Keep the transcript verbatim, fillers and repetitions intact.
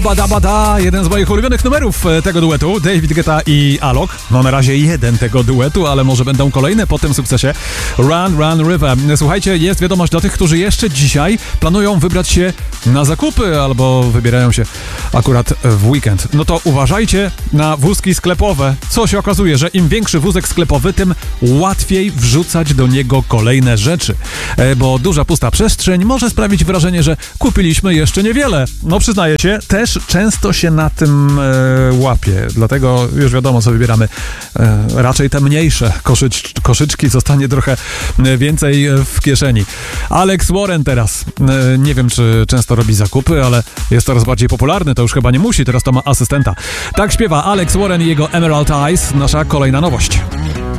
Yabba Dabba Da, jeden z moich ulubionych numerów tego duetu, David Guetta i Alok. No na razie jeden tego duetu, ale może będą kolejne po tym sukcesie. Run, Run River. Słuchajcie, jest wiadomość dla tych, którzy jeszcze dzisiaj planują wybrać się na zakupy albo wybierają się akurat w weekend. No to uważajcie na wózki sklepowe. Co się okazuje, że im większy wózek sklepowy, tym łatwiej wrzucać do niego kolejne rzeczy. Bo duża pusta przestrzeń może sprawić wrażenie, że kupiliśmy jeszcze niewiele. No przyznaję się, też często się na tym e, łapie. Dlatego już wiadomo, co wybieramy. E, raczej te mniejsze koszycz, koszyczki, zostanie trochę więcej w kieszeni. Alex Warren teraz. E, nie wiem, czy często robi zakupy, ale jest coraz bardziej popularny. To już chyba nie musi, teraz to ma asystenta. Tak śpiewa Alex Warren i jego Emerald Eyes. Nasza kolejna nowość.